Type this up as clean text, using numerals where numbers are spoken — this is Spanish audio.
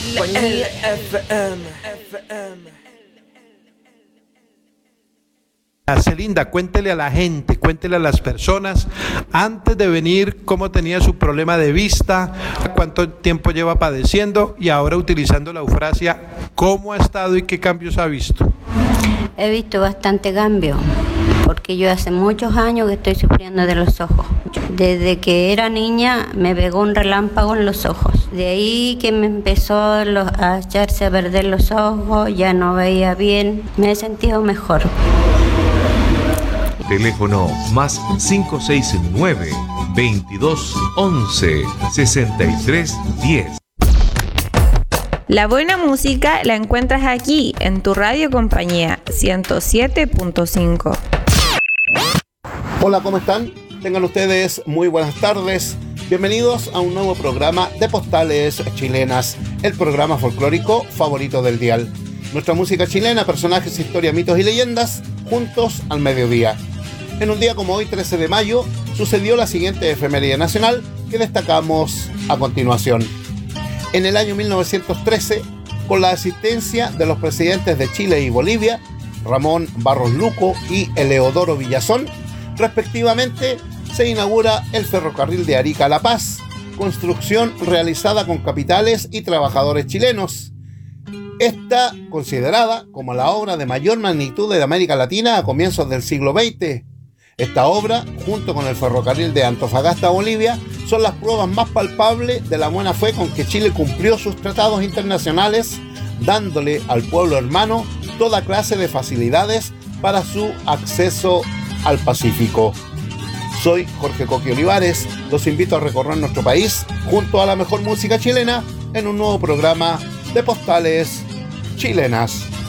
Celinda, cuéntele a la gente, cuéntele a las personas, antes de venir, cómo tenía su problema de vista, cuánto tiempo lleva padeciendo y ahora utilizando la eufrasia, cómo ha estado y qué cambios ha visto. He visto bastante cambio, porque yo hace muchos años que estoy sufriendo de los ojos. Desde que era niña me pegó un relámpago en los ojos. De ahí que me empezó a echarse a perder los ojos, ya no veía bien, me he sentido mejor. Teléfono más 569 22 11 63 10. La buena música la encuentras aquí, en tu radio compañía 107.5. Hola, ¿cómo están? Tengan ustedes muy buenas tardes. Bienvenidos a un nuevo programa de Postales Chilenas, el programa folclórico favorito del dial. Nuestra música chilena, personajes, historia, mitos y leyendas, juntos al mediodía. En un día como hoy, 13 de mayo, sucedió la siguiente efeméride nacional que destacamos a continuación. En el año 1913, con la asistencia de los presidentes de Chile y Bolivia, Ramón Barros Luco y Eleodoro Villazón, respectivamente, se inaugura el ferrocarril de Arica a La Paz, construcción realizada con capitales y trabajadores chilenos. Esta considerada como la obra de mayor magnitud de América Latina a comienzos del siglo XX. Esta obra, junto con el ferrocarril de Antofagasta a Bolivia, son las pruebas más palpables de la buena fe con que Chile cumplió sus tratados internacionales, dándole al pueblo hermano toda clase de facilidades para su acceso al Pacífico. Soy Jorge Coqui Olivares, los invito a recorrer nuestro país junto a la mejor música chilena en un nuevo programa de Postales Chilenas.